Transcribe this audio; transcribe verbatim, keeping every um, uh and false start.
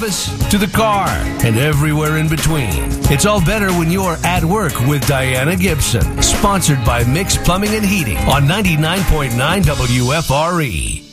to the car and everywhere in between. It's all better when you're at work with Diana Gibson. Sponsored by Mix Plumbing and Heating on ninety-nine point nine W F R E.